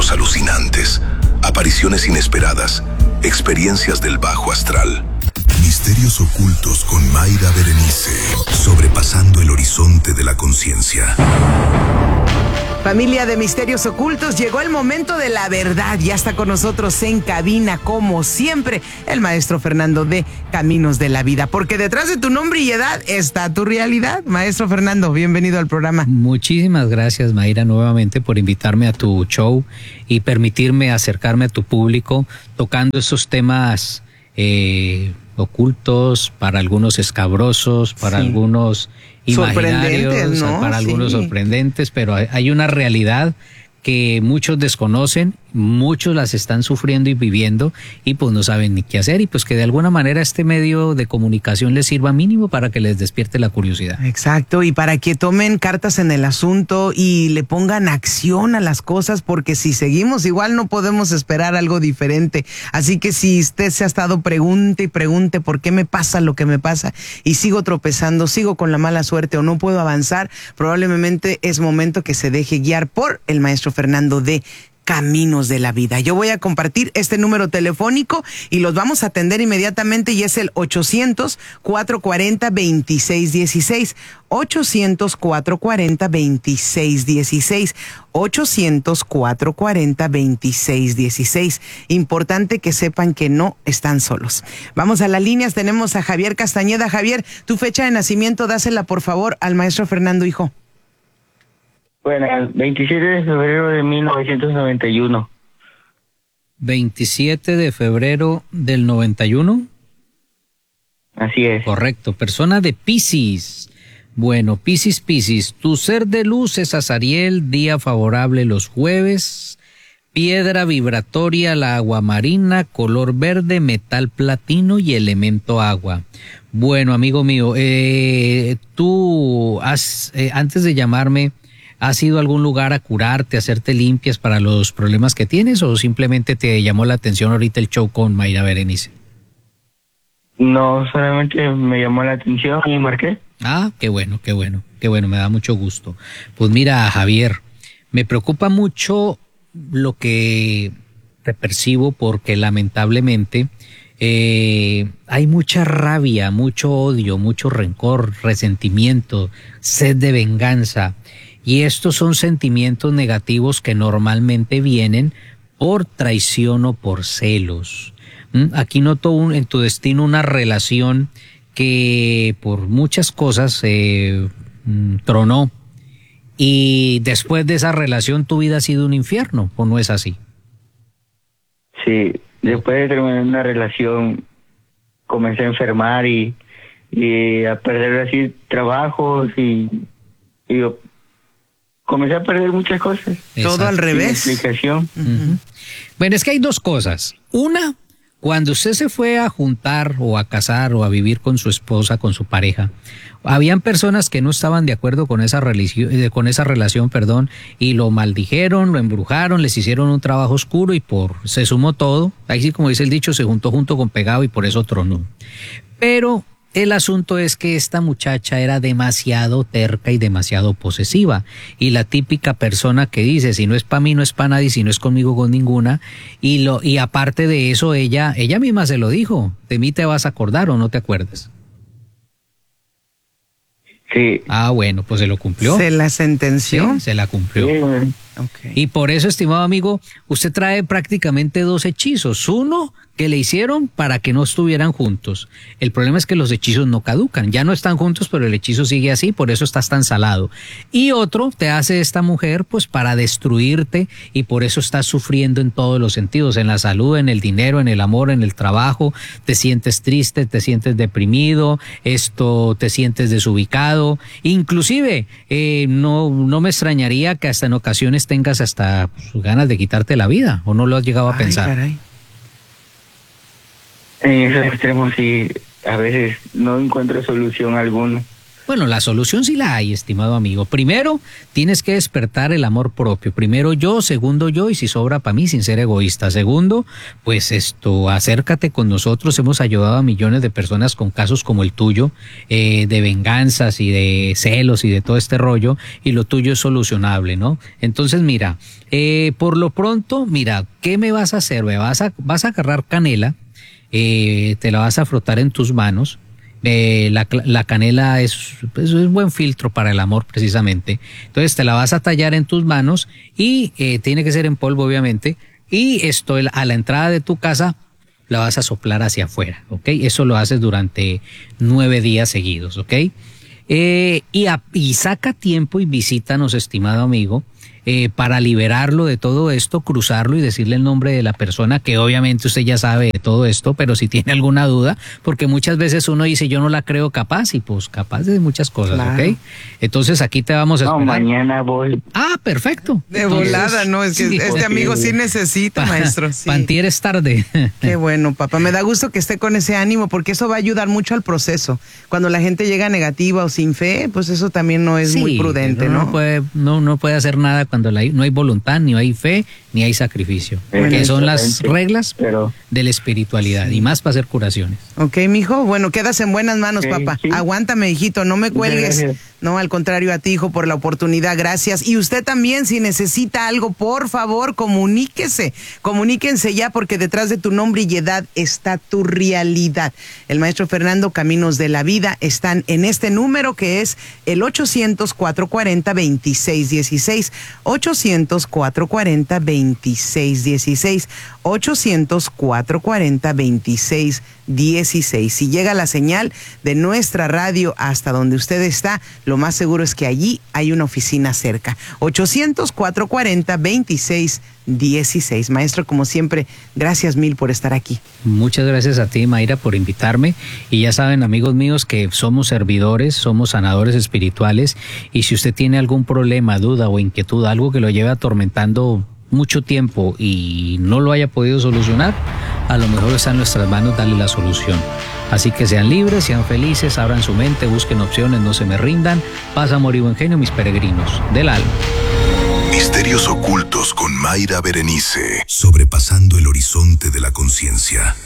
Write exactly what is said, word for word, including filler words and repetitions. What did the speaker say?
sueños alucinantes, apariciones inesperadas, experiencias del bajo astral. Misterios ocultos con Mayra Berenice, sobrepasando el horizonte de la conciencia. Familia de Misterios Ocultos, llegó el momento de la verdad. Ya está con nosotros en cabina, como siempre, el maestro Fernando de Caminos de la Vida. Porque detrás de tu nombre y edad está tu realidad. Maestro Fernando, bienvenido al programa. Muchísimas gracias, Mayra, nuevamente por invitarme a tu show y permitirme acercarme a tu público tocando esos temas eh, ocultos, para algunos escabrosos, para sí. algunos imaginarios, ¿no? Para sí. algunos sorprendentes, pero hay una realidad que muchos desconocen, muchos las están sufriendo y viviendo y pues no saben ni qué hacer, y pues que de alguna manera este medio de comunicación les sirva mínimo para que les despierte la curiosidad. Exacto, y para que tomen cartas en el asunto y le pongan acción a las cosas, porque si seguimos igual no podemos esperar algo diferente. Así que si usted se ha estado pregunte y pregunte por qué me pasa lo que me pasa y sigo tropezando, sigo con la mala suerte o no puedo avanzar, probablemente es momento que se deje guiar por el maestro Fernando de Caminos de la Vida. Yo voy a compartir este número telefónico y los vamos a atender inmediatamente, y es el ochocientos, cuatrocientos cuarenta, veintiséis dieciséis. ochocientos, cuatrocientos cuarenta, veintiséis dieciséis. ochocientos, cuatrocientos cuarenta, veintiséis dieciséis. Importante que sepan que no están solos. Vamos a las líneas, tenemos a Javier Castañeda. Javier, tu fecha de nacimiento, dásela por favor al maestro Fernando, hijo. Bueno, el veintisiete de febrero de mil novecientos noventa y uno. veintisiete de febrero del noventa y uno. Así es. Correcto. Persona de Piscis. Bueno, Piscis, Piscis. Tu ser de luz es Azariel, día favorable los jueves. Piedra vibratoria, la agua marina, color verde, metal platino y elemento agua. Bueno, amigo mío, eh, tú has, eh, antes de llamarme, ¿has ido a algún lugar a curarte, a hacerte limpias para los problemas que tienes, o simplemente te llamó la atención ahorita el show con Mayra Berenice? No, solamente me llamó la atención y marqué. Ah, qué bueno, qué bueno, qué bueno, me da mucho gusto. Pues mira, Javier, me preocupa mucho lo que te percibo, porque lamentablemente eh, hay mucha rabia, mucho odio, mucho rencor, resentimiento, sed de venganza. Y estos son sentimientos negativos que normalmente vienen por traición o por celos. ¿Mm? Aquí noto un, en tu destino una relación que por muchas cosas eh, tronó. Y después de esa relación tu vida ha sido un infierno, ¿o no es así? Sí, después de terminar una relación comencé a enfermar y, y a perder así trabajos y... y comencé a perder muchas cosas. Exacto. Todo al revés. Sin explicación. Uh-huh. Bueno, es que hay dos cosas. Una, cuando usted se fue a juntar o a casar o a vivir con su esposa, con su pareja, habían personas que no estaban de acuerdo con esa religión, con esa relación, perdón, y lo maldijeron, lo embrujaron, les hicieron un trabajo oscuro y por se sumó todo. Ahí sí, como dice el dicho, se juntó junto con pegado y por eso tronó. Pero el asunto es que esta muchacha era demasiado terca y demasiado posesiva, y la típica persona que dice, si no es para mí, no es para nadie, si no es conmigo, con ninguna, y lo y aparte de eso, ella ella misma se lo dijo, de mí te vas a acordar o no te acuerdas. Sí. Ah, bueno, pues se lo cumplió. ¿Se la sentenció? Sí, se la cumplió. Sí, bueno. Okay. Y por eso, estimado amigo, usted trae prácticamente dos hechizos. Uno que le hicieron para que no estuvieran juntos. El problema es que los hechizos no caducan. Ya no están juntos, pero el hechizo sigue así, por eso estás tan salado. Y otro te hace esta mujer pues para destruirte, y por eso estás sufriendo en todos los sentidos, en la salud, en el dinero, en el amor, en el trabajo. Te sientes triste, te sientes deprimido, esto te sientes desubicado. Inclusive, eh, no, no me extrañaría que hasta en ocasiones tengas hasta pues, ganas de quitarte la vida, ¿o no lo has llegado a Ay, pensar? Caray. En esos extremos sí, a veces no encuentro solución alguna. Bueno, la solución sí la hay, estimado amigo. Primero, tienes que despertar el amor propio. Primero yo, segundo yo, y si sobra para mí, sin ser egoísta. Segundo, pues esto, acércate con nosotros. Hemos ayudado a millones de personas con casos como el tuyo, eh, de venganzas y de celos y de todo este rollo, y lo tuyo es solucionable, ¿no? Entonces, mira, eh, por lo pronto, mira, ¿qué me vas a hacer? Me vas a, vas a agarrar canela, eh, te la vas a frotar en tus manos. Eh, la, la canela es, es un buen filtro para el amor precisamente. Entonces te la vas a tallar en tus manos y eh, tiene que ser en polvo obviamente, y esto a la entrada de tu casa la vas a soplar hacia afuera, ¿ok? Eso lo haces durante nueve días seguidos, ¿ok? Eh, y, a, y saca tiempo y visítanos, estimado amigo, eh, para liberarlo de todo esto, cruzarlo y decirle el nombre de la persona, que obviamente usted ya sabe de todo esto, pero si tiene alguna duda, porque muchas veces uno dice yo no la creo capaz, y pues capaz de muchas cosas, claro. ¿Ok? Entonces aquí te vamos a esperar. No, mañana voy. Ah, perfecto. De Entonces, volada, ¿no? Es que sí, este amigo sí necesita, pa, maestro. Sí. Pantier es tarde. Qué bueno, papá. Me da gusto que esté con ese ánimo, porque eso va a ayudar mucho al proceso. Cuando la gente llega negativa o sin fe, pues eso también no es sí, muy prudente, ¿no? No puede, no, no puede hacer nada cuando la, no hay voluntad, ni hay fe, ni hay sacrificio. Bueno, que son las reglas pero, de la espiritualidad, sí. Y más para hacer curaciones. Ok, mijo, bueno, quedas en buenas manos, okay, papá. Sí. Aguántame, hijito, no me cuelgues. Gracias. No, al contrario, a ti, hijo, por la oportunidad, gracias. Y usted también, si necesita algo, por favor, comuníquese. Comuníquense ya, porque detrás de tu nombre y edad está tu realidad. El maestro Fernando, Caminos de la Vida, están en este número que es el ochocientos, cuatrocientos cuarenta, veintiséis dieciséis. ochocientos, cuatrocientos cuarenta, veintiséis dieciséis. ochocientos, cuatrocientos cuarenta, veintiséis dieciséis. Si llega la señal de nuestra radio hasta donde usted está, lo más seguro es que allí hay una oficina cerca. ochocientos, cuatrocientos cuarenta, veintiséis dieciséis. Maestro, como siempre, gracias mil por estar aquí. Muchas gracias a ti, Mayra, por invitarme. Y ya saben, amigos míos, que somos servidores, somos sanadores espirituales. Y si usted tiene algún problema, duda o inquietud, algo que lo lleve atormentando mucho tiempo y no lo haya podido solucionar, a lo mejor está en nuestras manos darle la solución. Así que sean libres, sean felices, abran su mente, busquen opciones, no se me rindan. Paz, amor y buen genio, mis peregrinos del alma. Misterios ocultos con Mayra Berenice, sobrepasando el horizonte de la conciencia.